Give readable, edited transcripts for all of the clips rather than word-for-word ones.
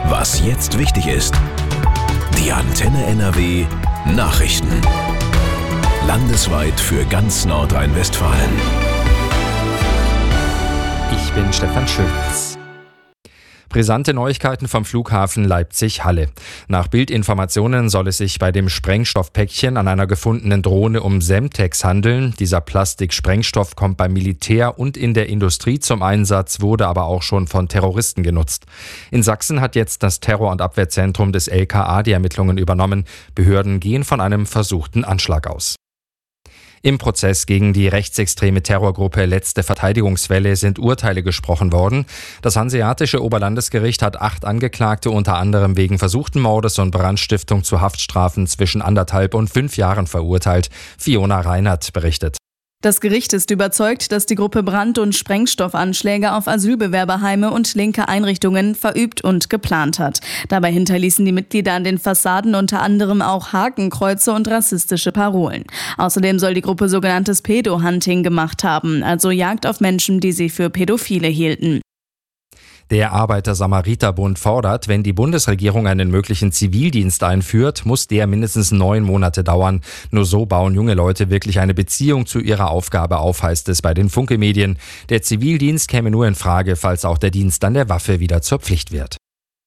Was jetzt wichtig ist. Die Antenne NRW Nachrichten. Landesweit für ganz Nordrhein-Westfalen. Ich bin Stefan Schütz. Brisante Neuigkeiten vom Flughafen Leipzig-Halle. Nach Bildinformationen soll es sich bei dem Sprengstoffpäckchen an einer gefundenen Drohne um Semtex handeln. Dieser Plastiksprengstoff kommt beim Militär und in der Industrie zum Einsatz, wurde aber auch schon von Terroristen genutzt. In Sachsen hat jetzt das Terror- und Abwehrzentrum des LKA die Ermittlungen übernommen. Behörden gehen von einem versuchten Anschlag aus. Im Prozess gegen die rechtsextreme Terrorgruppe Letzte Verteidigungswelle sind Urteile gesprochen worden. Das Hanseatische Oberlandesgericht hat 8 Angeklagte unter anderem wegen versuchten Mordes und Brandstiftung zu Haftstrafen zwischen 1,5 und 5 Jahren verurteilt. Fiona Reinhardt berichtet. Das Gericht ist überzeugt, dass die Gruppe Brand- und Sprengstoffanschläge auf Asylbewerberheime und linke Einrichtungen verübt und geplant hat. Dabei hinterließen die Mitglieder an den Fassaden unter anderem auch Hakenkreuze und rassistische Parolen. Außerdem soll die Gruppe sogenanntes Pedo-Hunting gemacht haben, also Jagd auf Menschen, die sie für Pädophile hielten. Der Arbeiter-Samariter-Bund fordert, wenn die Bundesregierung einen möglichen Zivildienst einführt, muss der mindestens 9 Monate dauern. Nur so bauen junge Leute wirklich eine Beziehung zu ihrer Aufgabe auf, heißt es bei den Funke-Medien. Der Zivildienst käme nur in Frage, falls auch der Dienst an der Waffe wieder zur Pflicht wird.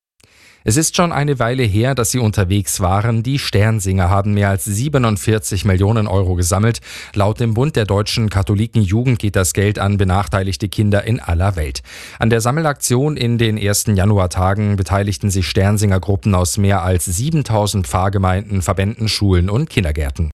Es ist schon eine Weile her, dass sie unterwegs waren. Die Sternsinger haben mehr als 47 Millionen Euro gesammelt. Laut dem Bund der deutschen Katholikenjugend geht das Geld an benachteiligte Kinder in aller Welt. An der Sammelaktion in den ersten Januartagen beteiligten sich Sternsinger-Gruppen aus mehr als 7000 Pfarrgemeinden, Verbänden, Schulen und Kindergärten.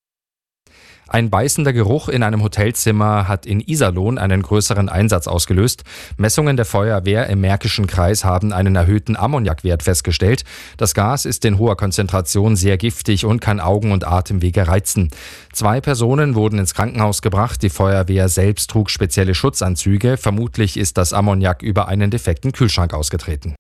Ein beißender Geruch in einem Hotelzimmer hat in Iserlohn einen größeren Einsatz ausgelöst. Messungen der Feuerwehr im Märkischen Kreis haben einen erhöhten Ammoniakwert festgestellt. Das Gas ist in hoher Konzentration sehr giftig und kann Augen- und Atemwege reizen. 2 Personen wurden ins Krankenhaus gebracht. Die Feuerwehr selbst trug spezielle Schutzanzüge. Vermutlich ist das Ammoniak über einen defekten Kühlschrank ausgetreten.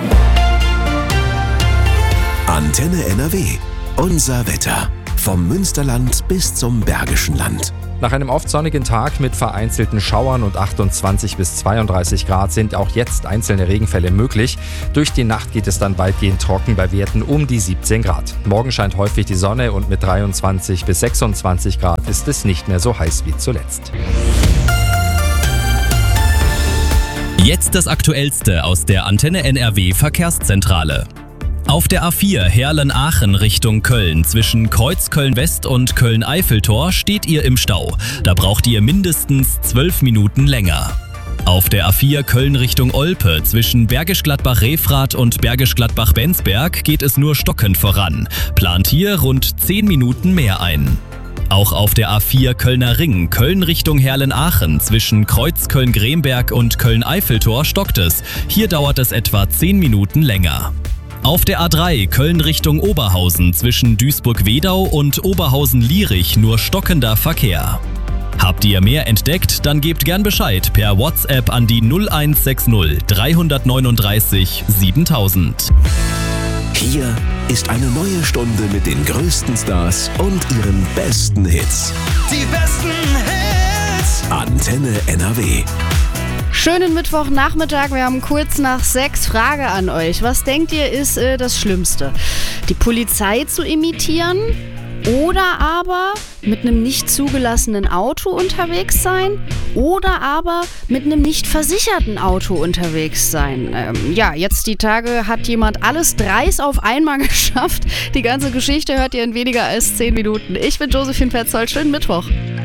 Antenne NRW. Unser Wetter. Vom Münsterland bis zum Bergischen Land. Nach einem oft sonnigen Tag mit vereinzelten Schauern und 28 bis 32 Grad sind auch jetzt einzelne Regenfälle möglich. Durch die Nacht geht es dann weitgehend trocken bei Werten um die 17 Grad. Morgen scheint häufig die Sonne und mit 23 bis 26 Grad ist es nicht mehr so heiß wie zuletzt. Jetzt das Aktuellste aus der Antenne NRW Verkehrszentrale. Auf der A4 Herlen-Aachen Richtung Köln zwischen Kreuzköln-West und Köln-Eiffeltor steht ihr im Stau. Da braucht ihr mindestens 12 Minuten länger. Auf der A4 Köln Richtung Olpe zwischen Bergisch Gladbach-Refrath und Bergisch Gladbach-Bensberg geht es nur stockend voran. Plant hier rund 10 Minuten mehr ein. Auch auf der A4 Kölner Ring, Köln Richtung Herlen-Aachen zwischen Kreuzköln-Gremberg und Köln-Eiffeltor stockt es. Hier dauert es etwa 10 Minuten länger. Auf der A3 Köln Richtung Oberhausen zwischen Duisburg-Wedau und Oberhausen-Lierich nur stockender Verkehr. Habt ihr mehr entdeckt? Dann gebt gern Bescheid per WhatsApp an die 0160 339 7000. Hier ist eine neue Stunde mit den größten Stars und ihren besten Hits. Die besten Hits. Antenne NRW. Schönen Mittwochnachmittag, wir haben kurz nach 6. Frage an euch. Was denkt ihr ist das Schlimmste? Die Polizei zu imitieren oder aber mit einem nicht zugelassenen Auto unterwegs sein oder aber mit einem nicht versicherten Auto unterwegs sein? Jetzt die Tage hat jemand alles 3 auf einmal geschafft. Die ganze Geschichte hört ihr in weniger als 10 Minuten. Ich bin Josephine Petzold, schönen Mittwoch.